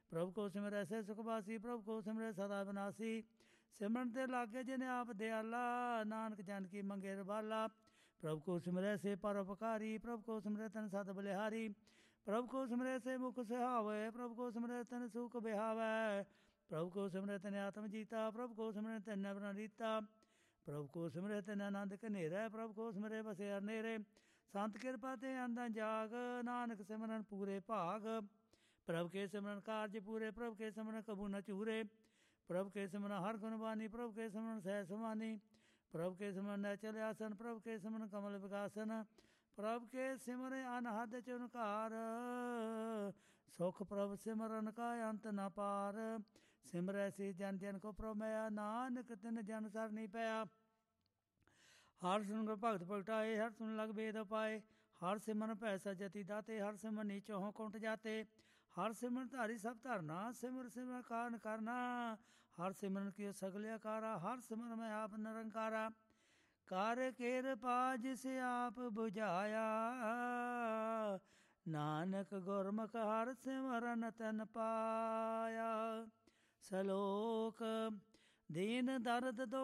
ਪ੍ਰਭੂ ਕੋ ਸਿਮਰੈ ਸੇ ਸੁਖ ਵਾਸੀ, ਪ੍ਰਭੂ ਕੋ ਸਿਮਰੈ ਸਦਾ ਬਿਨਾਸੀ। ਸਿਮਰਨ ਤੇ ਲਾਗੇ ਜਿਨ ਆਪ ਦਿਆਲਾ, ਨਾਨਕ ਜਨ ਕੀ ਮੰਗੇ ਰਵਾਲਾ। ਪ੍ਰਭੂ ਕੋ ਸਿਮਰੈ ਸੇ ਪਰਉਪਕਾਰੀ, ਪ੍ਰਭੂ ਕੋ ਸਿਮਰੈ ਤਨ ਸਤ ਬਲਿਹਾਰੀ। ਪ੍ਰਭੂ ਕੋ ਸਿਮਰੈ ਸੇ ਮੁਖ ਸੁਹਾਵੈ, ਪ੍ਰਭੂ ਕੋ ਸਿਮਰੈ ਤਨ ਸੁਖ ਬਿਹਾਵੈ। ਪ੍ਰਭੂ ਕੋ ਸਿਮਰੈ ਤਨ ਆਤਮ ਜੀਤਾ, ਪ੍ਰਭੂ ਕੋ ਸਿਮਰੈ ਤਨ ਨਵਨ ਰੀਤਾ। ਪ੍ਰਭੂ ਕੋ ਸਿਮਰੈ ਤਨ ਆਨੰਦ ਘਨੇਰੈ, ਪ੍ਰਭੂ ਕੋ ਸਿਮਰੈ ਬਸੇ ਹਨੇਰੇ। ਸੰਤ ਕਿਰਪਾ ਤੇ ਆਂਦਾ ਜਾਗ, ਨਾਨਕ ਸਿਮਰਨ ਪੂਰੇ ਭਾਗ। ਪ੍ਰਭ ਕੇ ਸਿਮਰਨ ਕਾਰਜ ਪੂਰੇ, ਪ੍ਰਭ ਕੇ ਸਿਮਰਨ ਕਬੂ ਨ ਚੂਰੇ। ਪ੍ਰਭ ਕੇ ਸਿਮਰਨ ਹਰ ਗੁਣ ਬਾਨੀ, ਪ੍ਰਭ ਕੇ ਸਿਮਰਨ ਸਹਿ ਸੁਮਾਨੀ। ਪ੍ਰਭ ਕੇ ਸਿਮਰਨ ਨੈਚਲ ਆਸਨ, ਪ੍ਰਭ ਕੇ ਸਿਮਰਨ ਕਮਲ ਵਿਗਾਸਨ। ਪ੍ਰਭ ਕੇ ਸਿਮਰਨ ਅਨਹਦ ਚੁਨਕਾਰ, ਸੁਖ ਪ੍ਰਭ ਸਿਮਰਨ ਕਾ ਅੰਤ ਨ ਪਾਰ। ਸਿਮਰੈ ਸੀ ਜਨ ਜਨ ਕੋ ਪ੍ਰਭ ਮਿਆ, ਨਾਨਕ ਤਿਨ ਜਨ ਸਰਨੀ ਪਿਆ। ਹਰ ਸੁਣ ਭਗਤ ਭਗਟਾਏ, ਹਰ ਸੁਣ ਲਗ ਬੇਦ ਪਾਏ। ਹਰ ਸਿਮਰਨ ਭੈ ਸਜਤੀ ਦਾਤੇ, ਹਰ ਸਿਮਰਨ ਨੀਚੋਂ ਕੁੰਟ ਜਾਤੇ। ਹਰ ਸਿਮਰਨ ਧਾਰੀ ਸਭ ਧਰਨਾ, ਸਿਮਰ ਸਿਮਰ ਕਾਰਨ ਕਰਨਾ। ਹਰ ਸਿਮਰਨ ਕੀ ਸਗਲ ਆਕਾਰਾ, ਹਰ ਸਿਮਰਨ ਮੈਂ ਆਪ ਨਿਰੰਕਾਰਾ। ਕਰ ਕਿਰਪਾ ਜਿਸ ਆਪ ਬੁਝਾਇਆ, ਨਾਨਕ ਗੁਰਮੁਖ ਹਰ ਸਿਮਰਨ ਤਨ ਪਾਇਆ। ਸਲੋਕ ਦੀਨ ਦਰਦ